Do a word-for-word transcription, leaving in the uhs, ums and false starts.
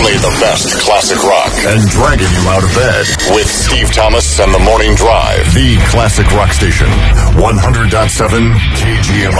play the best classic rock and dragging you out of bed with Steve Thomas and the Morning Drive. The Classic Rock Station, one hundred point seven K G M